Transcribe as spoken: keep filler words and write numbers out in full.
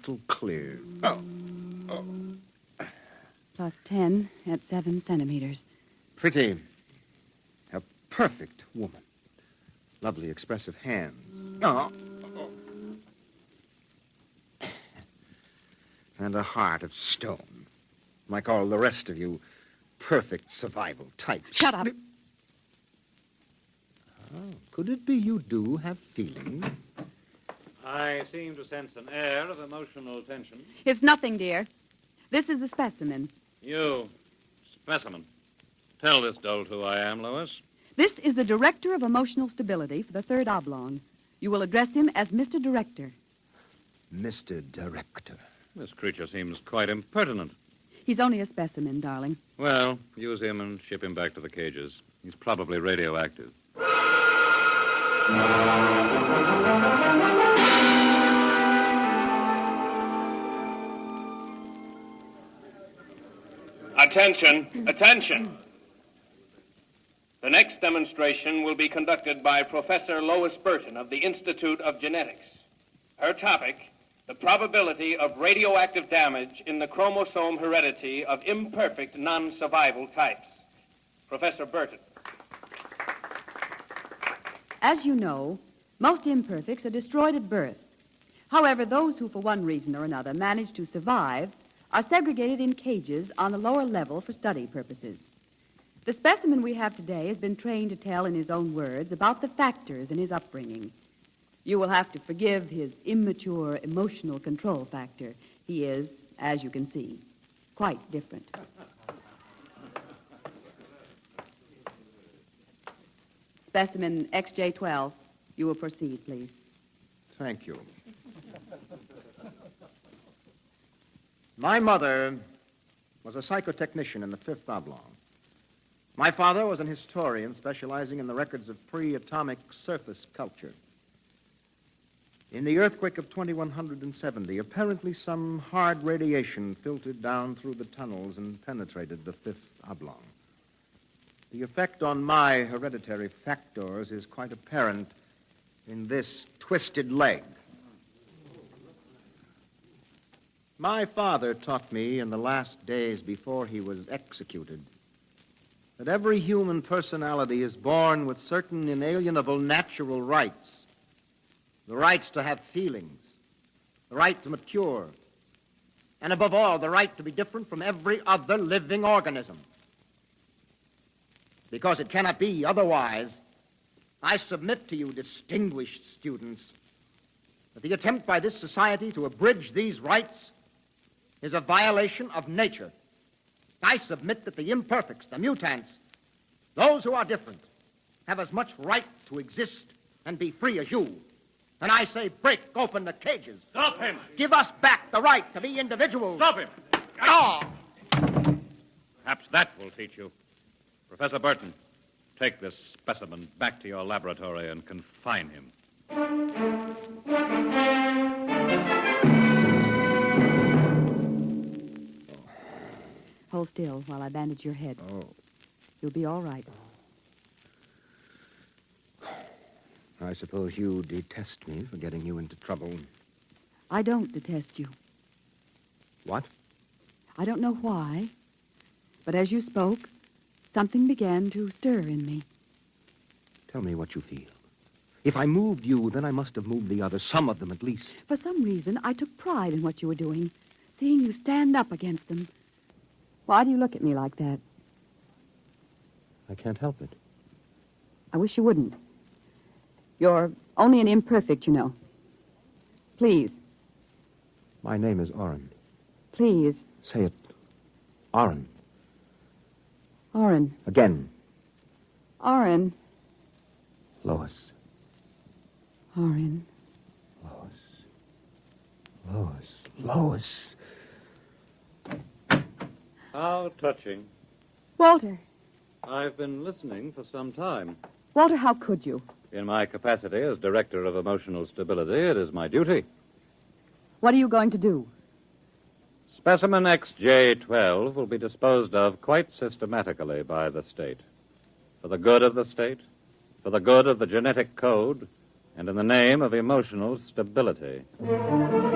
crystal clear. Oh, oh. Plus ten at seven centimeters. Pretty. A perfect woman. Lovely, expressive hands. Oh. oh. And a heart of stone. Like all the rest of you perfect survival types. Shut up. Oh, could it be you do have feelings? I seem to sense an air of emotional tension. It's nothing, dear. This is the specimen. You, specimen. Tell this dolt who I am, Lois. This is the Director of Emotional Stability for the Third Oblong. You will address him as Mister Director. Mister Director. This creature seems quite impertinent. He's only a specimen, darling. Well, use him and ship him back to the cages. He's probably radioactive. Attention, attention. The next demonstration will be conducted by Professor Lois Burton of the Institute of Genetics. Her topic, the probability of radioactive damage in the chromosome heredity of imperfect non-survival types. Professor Burton. As you know, most imperfects are destroyed at birth. However, those who, for one reason or another, manage to survive are segregated in cages on the lower level for study purposes. The specimen we have today has been trained to tell in his own words about the factors in his upbringing. You will have to forgive his immature emotional control factor. He is, as you can see, quite different. Specimen X J twelve. You will proceed, please. Thank you. My mother was a psychotechnician in the Fifth Oblong. My father was an historian specializing in the records of pre-atomic surface culture. In the earthquake of twenty-one seventy, apparently some hard radiation filtered down through the tunnels and penetrated the Fifth Oblong. The effect on my hereditary factors is quite apparent in this twisted leg. My father taught me in the last days before he was executed that every human personality is born with certain inalienable natural rights. The rights to have feelings, the right to mature, and above all, the right to be different from every other living organism. Because it cannot be otherwise, I submit to you, distinguished students, that the attempt by this society to abridge these rights is a violation of nature. I submit that the imperfects, the mutants, those who are different, have as much right to exist and be free as you. And I say, break open the cages. Stop him! Give us back the right to be individuals. Stop him! Oh! Perhaps that will teach you. Professor Burton, take this specimen back to your laboratory and confine him. Hold still while I bandage your head. Oh. You'll be all right. I suppose you detest me for getting you into trouble. I don't detest you. What? I don't know why, but as you spoke, something began to stir in me. Tell me what you feel. If I moved you, then I must have moved the others, some of them at least. For some reason, I took pride in what you were doing, seeing you stand up against them. Why do you look at me like that? I can't help it. I wish you wouldn't. You're only an imperfect, you know. Please. My name is Orrin. Please. Say it. Orrin. Orrin. Again. Orrin. Lois. Orrin. Lois. Lois. Lois. How touching. Walter. I've been listening for some time. Walter, how could you? In my capacity as Director of Emotional Stability, it is my duty. What are you going to do? Specimen X J twelve will be disposed of quite systematically by the state. For the good of the state, for the good of the genetic code, and in the name of emotional stability.